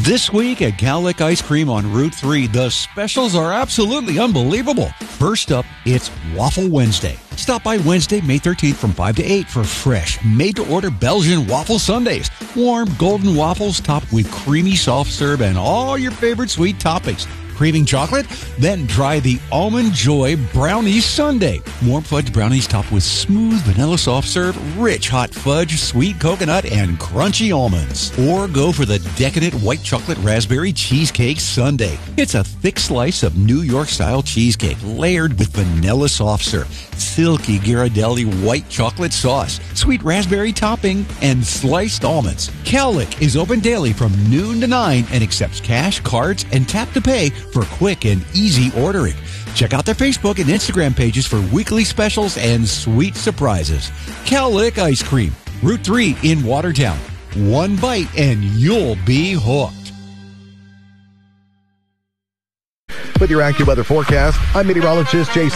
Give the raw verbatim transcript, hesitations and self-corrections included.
This week at Cowlick Ice Cream on Route three, the specials are absolutely unbelievable. First up, it's Waffle Wednesday. Stop by Wednesday, May thirteenth from five to eight for fresh, made-to-order Belgian waffle sundaes. Warm, golden waffles topped with creamy soft serve and all your favorite sweet toppings. Craving chocolate? Then try the Almond Joy Brownie Sundae. Warm fudge brownies topped with smooth vanilla soft serve, rich hot fudge, sweet coconut, and crunchy almonds. Or go for the decadent white chocolate raspberry cheesecake sundae. It's a thick slice of New York-style cheesecake layered with vanilla soft serve, silky Ghirardelli white chocolate sauce, sweet raspberry topping, and sliced almonds. Cowlick is open daily from noon to nine and accepts cash, cards, and tap to pay for quick and easy ordering. Check out their Facebook and Instagram pages for weekly specials and sweet surprises. Cowlick Ice Cream, Route three in Watertown. One bite and you'll be hooked. With your AccuWeather forecast, I'm meteorologist Jason